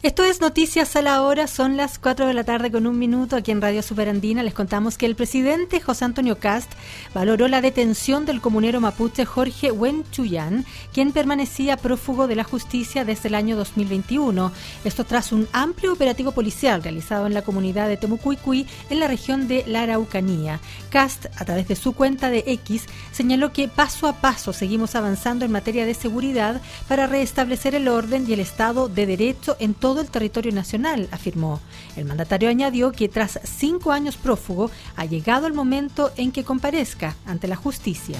Esto es Noticias a la Hora, son las 4 de la tarde con 1 minuto. Aquí en Radio Superandina les contamos que el presidente José Antonio Kast valoró la detención del comunero mapuche Jorge Huenchuyán, quien permanecía prófugo de la justicia desde el año 2021. Esto tras un amplio operativo policial realizado en la comunidad de Temucuicui, en la región de la Araucanía. Kast, a través de su cuenta de X, señaló que paso a paso seguimos avanzando en materia de seguridad para restablecer el orden y el Estado de Derecho en todo el territorio nacional, afirmó. El mandatario añadió que tras 5 años prófugo ha llegado el momento en que comparezca ante la justicia.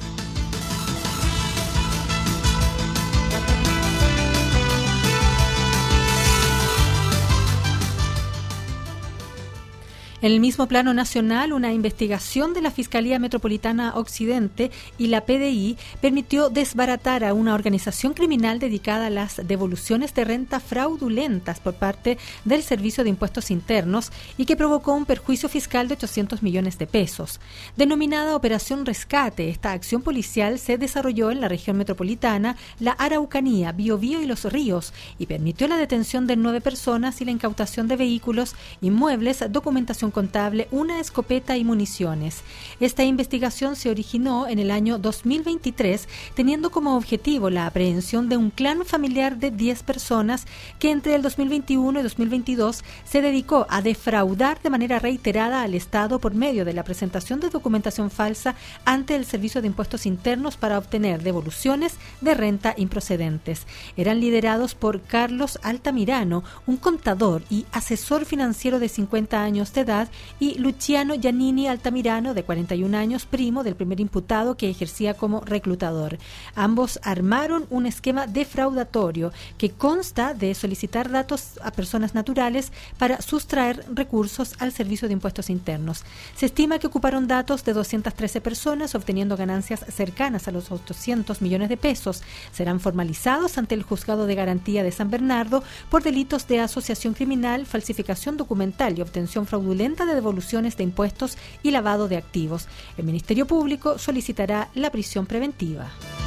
En el mismo plano nacional, una investigación de la Fiscalía Metropolitana Occidente y la PDI permitió desbaratar a una organización criminal dedicada a las devoluciones de renta fraudulentas por parte del Servicio de Impuestos Internos y que provocó un perjuicio fiscal de 800 millones de pesos. Denominada Operación Rescate, esta acción policial se desarrolló en la región metropolitana, la Araucanía, Biobío y Los Ríos y permitió la detención de 9 personas y la incautación de vehículos, inmuebles, documentación contable, una escopeta y municiones. Esta investigación se originó en el año 2023, teniendo como objetivo la aprehensión de un clan familiar de 10 personas que entre el 2021 y 2022 se dedicó a defraudar de manera reiterada al Estado por medio de la presentación de documentación falsa ante el Servicio de Impuestos Internos para obtener devoluciones de renta improcedentes. Eran liderados por Carlos Altamirano, un contador y asesor financiero de 50 años de edad, y Luciano Giannini Altamirano, de 41 años, primo del primer imputado que ejercía como reclutador. Ambos armaron un esquema defraudatorio que consta de solicitar datos a personas naturales para sustraer recursos al Servicio de Impuestos Internos. Se estima que ocuparon datos de 213 personas, obteniendo ganancias cercanas a los 800 millones de pesos. Serán formalizados ante el Juzgado de Garantía de San Bernardo por delitos de asociación criminal, falsificación documental y obtención fraudulenta de devoluciones de impuestos y lavado de activos. El Ministerio Público solicitará la prisión preventiva.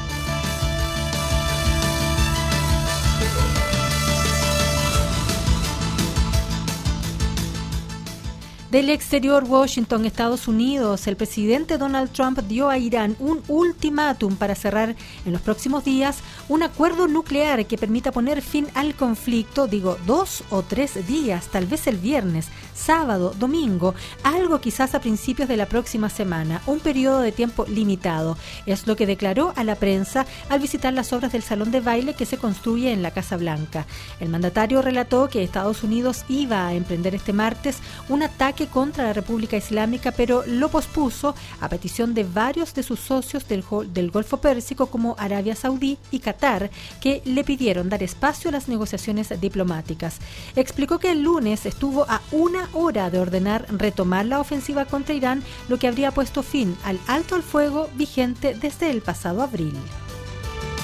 Del exterior, Washington, Estados Unidos, el presidente Donald Trump dio a Irán un ultimátum para cerrar en los próximos días un acuerdo nuclear que permita poner fin al conflicto, 2 o 3 días, tal vez el viernes, sábado, domingo, algo quizás a principios de la próxima semana, un periodo de tiempo limitado. Es lo que declaró a la prensa al visitar las obras del salón de baile que se construye en la Casa Blanca. El mandatario relató que Estados Unidos iba a emprender este martes un ataque contra la República Islámica, pero lo pospuso a petición de varios de sus socios del Golfo Pérsico como Arabia Saudí y Qatar, que le pidieron dar espacio a las negociaciones diplomáticas. Explicó que el lunes estuvo a 1 hora de ordenar retomar la ofensiva contra Irán, lo que habría puesto fin al alto al fuego vigente desde el pasado abril.